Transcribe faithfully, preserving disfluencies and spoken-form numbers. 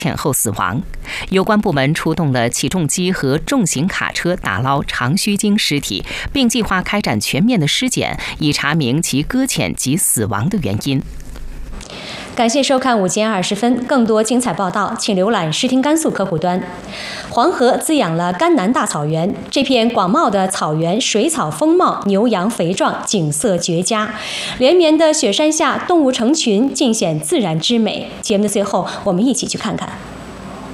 潜后死亡。有关部门出动了起重机和重型卡车打捞长须鲸尸体，并计划开展全面的尸检，以查明其搁浅及死亡的原因。 感谢收看午间二十分，更多精彩报道，请浏览视听甘肃客户端。黄河滋养了甘南大草原，这片广袤的草原水草丰茂，牛羊肥壮，景色绝佳。连绵的雪山下，动物成群，尽显自然之美。节目的最后，我们一起去看看。